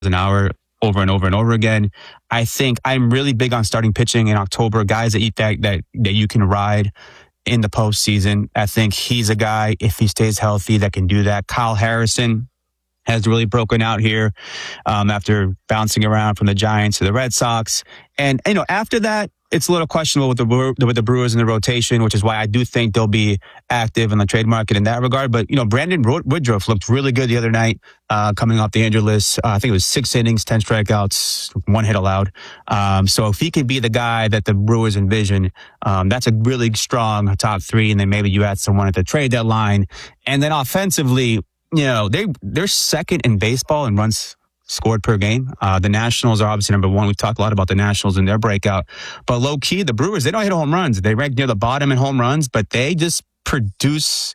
an hour over and over and over again. I think I'm really big on starting pitching in October. Guys that you can ride in the postseason. I think he's a guy, if he stays healthy, that can do that. Kyle Harrison has really broken out here after bouncing around from the Giants to the Red Sox. And, after that, it's a little questionable with the Brewers in the rotation, which is why I do think they'll be active in the trade market in that regard. But, Brandon Woodruff looked really good the other night coming off the injured list. I think it was 6 innings, 10 strikeouts, 1 hit allowed. So if he can be the guy that the Brewers envision, that's a really strong top 3. And then maybe you add someone at the trade deadline. And then offensively, they're second in baseball in runs scored per game. The Nationals are obviously number 1. We've talked a lot about the Nationals and their breakout. But low key, the Brewers, they don't hit home runs. They rank near the bottom in home runs, but they just produce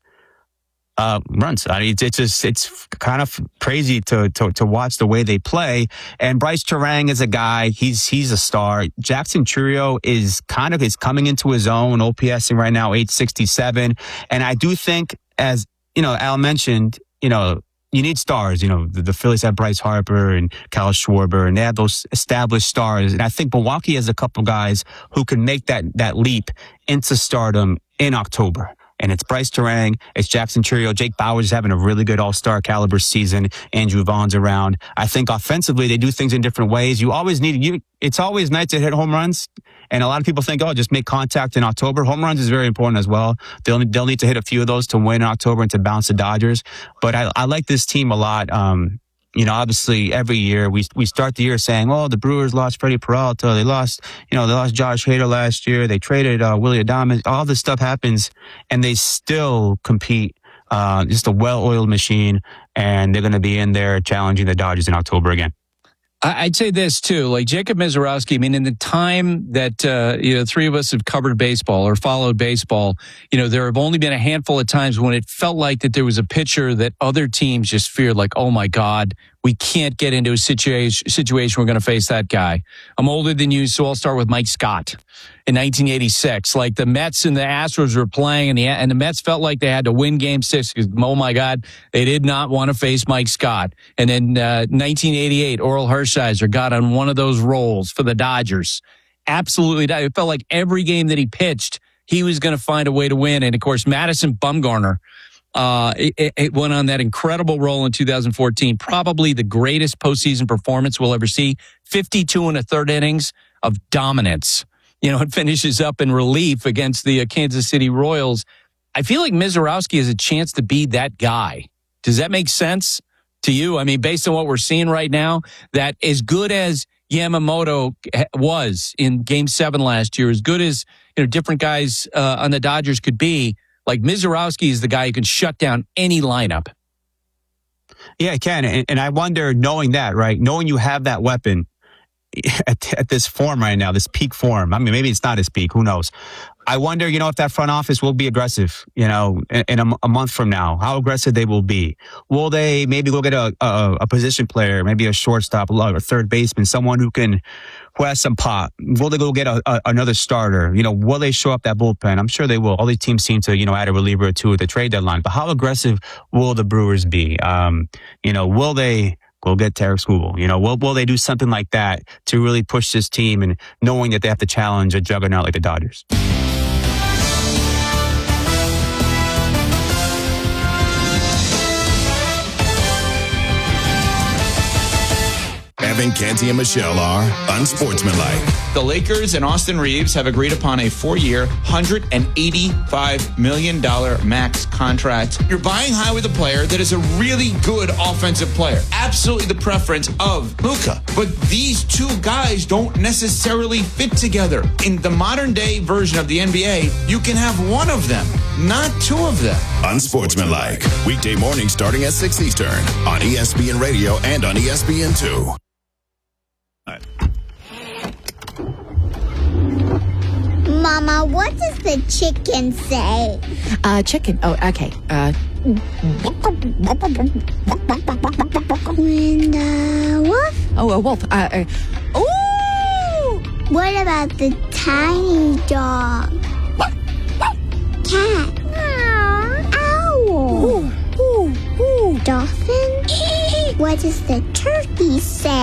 runs. I mean, it's kind of crazy to watch the way they play. And Bryce Terang is a guy. He's a star. Jackson Chourio is coming into his own. OPSing right now 867. And I do think, as Al mentioned, you need stars. The Phillies have Bryce Harper and Kyle Schwarber, and they have those established stars. And I think Milwaukee has a couple guys who can make that leap into stardom in October. And it's Bryce Terang, it's Jackson Chourio. Jake Bauers is having a really good all-star caliber season. Andrew Vaughn's around. I think offensively, they do things in different ways. It's always nice to hit home runs. And a lot of people think, just make contact in October. Home runs is very important as well. They'll need to hit a few of those to win in October and to bounce the Dodgers. But I like this team a lot. Obviously every year we start the year saying, the Brewers lost Freddie Peralta. They lost Josh Hader last year. They traded Willy Adames. All this stuff happens and they still compete. Just a well-oiled machine, and they're going to be in there challenging the Dodgers in October again. I'd say this too, like Jacob Misiorowski. I mean, in the time that three of us have covered baseball or followed baseball, there have only been a handful of times when it felt like that there was a pitcher that other teams just feared, like, oh my God, we can't get into a situation we're going to face that guy. I'm older than you, so I'll start with Mike Scott in 1986. Like the Mets and the Astros were playing, and the Mets felt like they had to win Game 6 because, oh my God, they did not want to face Mike Scott. And then 1988, Orel Hershiser got on one of those rolls for the Dodgers. Absolutely, it felt like every game that he pitched, he was going to find a way to win. And of course, Madison Bumgarner. It went on that incredible roll in 2014, probably the greatest postseason performance we'll ever see. 52 1/3 innings of dominance. It finishes up in relief against the Kansas City Royals. I feel like Misiorowski has a chance to be that guy. Does that make sense to you? I mean, based on what we're seeing right now, that as good as Yamamoto was in Game 7 last year, as good as different guys on the Dodgers could be, like Misiorowski is the guy who can shut down any lineup. Yeah, it can. And I wonder, knowing that, right, knowing you have that weapon at this form right now, this peak form. I mean, maybe it's not his peak. Who knows? I wonder, if that front office will be aggressive, in a month from now, how aggressive they will be. Will they maybe go get a position player, maybe a shortstop, a third baseman, someone who has some pop? Will they go get another starter? Will they show up that bullpen? I'm sure they will. All these teams seem to, add a reliever or two at the trade deadline. But how aggressive will the Brewers be? Will they go get Tarik Skubal? Will they do something like that to really push this team, and knowing that they have to challenge a juggernaut like the Dodgers? Evan Canty and Michelle are unsportsmanlike. The Lakers and Austin Reeves have agreed upon a 4-year, $185 million max contract. You're buying high with a player that is a really good offensive player. Absolutely the preference of Luka. But these two guys don't necessarily fit together. In the modern day version of the NBA, you can have one of them, not two of them. Unsportsmanlike. Weekday morning starting at 6 Eastern on ESPN Radio and on ESPN2. Mama, what does the chicken say? Chicken. Oh, okay. When the wolf? Oh, a wolf. Ooh! What about the tiny dog? Cat? Owl? Dolphin? What does the turkey say?